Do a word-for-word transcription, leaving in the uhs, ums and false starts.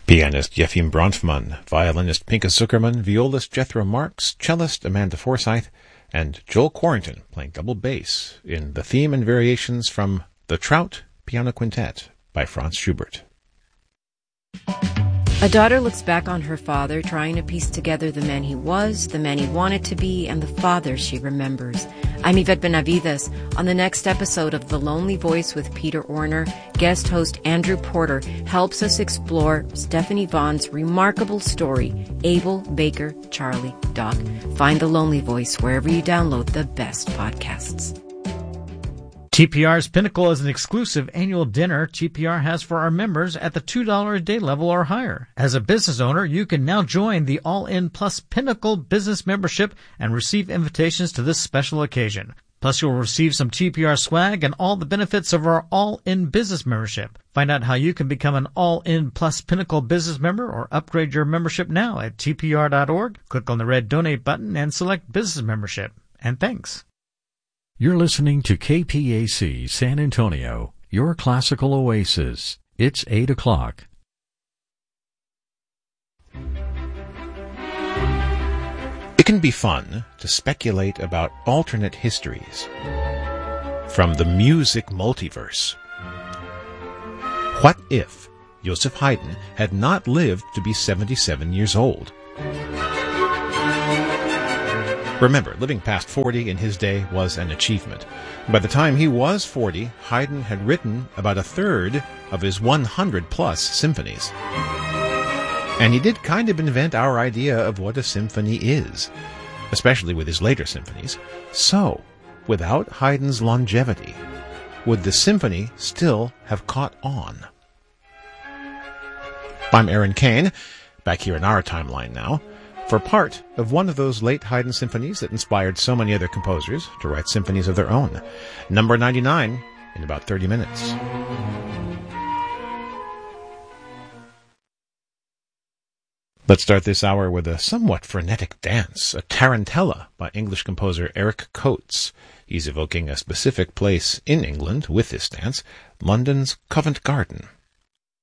Pianist Yefim Bronfman, violinist Pinka Zuckerman, violist Jethro Marks, cellist Amanda Forsyth, and Joel Quarrington playing double bass in the theme and variations from The Trout Piano Quintet by Franz Schubert. A daughter looks back on her father, trying to piece together the man he was, the man he wanted to be, and the father she remembers. I'm Yvette Benavides. On the next episode of The Lonely Voice with Peter Orner, guest host Andrew Porter helps us explore Stephanie Vaughn's remarkable story, Abel, Baker, Charlie, Doc. Find The Lonely Voice wherever you download the best podcasts. T P R's Pinnacle is an exclusive annual dinner T P R has for our members at the two dollars a day level or higher. As a business owner, you can now join the All-In Plus Pinnacle Business Membership and receive invitations to this special occasion. Plus, you'll receive some T P R swag and all the benefits of our All-In Business Membership. Find out how you can become an All-In Plus Pinnacle Business Member or upgrade your membership now at T P R dot org. Click on the red Donate button and select Business Membership. And thanks. You're listening to K P A C San Antonio, your classical oasis. It's eight o'clock. It can be fun to speculate about alternate histories from the music multiverse. What if Joseph Haydn had not lived to be seventy-seven years old? Remember, living past forty in his day was an achievement. By the time he was forty, Haydn had written about a third of his one hundred plus symphonies. And he did kind of invent our idea of what a symphony is, especially with his later symphonies. So, without Haydn's longevity, would the symphony still have caught on? I'm Aaron Kane, back here in our timeline now, for part of one of those late Haydn symphonies that inspired so many other composers to write symphonies of their own. Number ninety-nine in about thirty minutes. Let's start this hour with a somewhat frenetic dance, a tarantella by English composer Eric Coates. He's evoking a specific place in England with this dance, London's Covent Garden.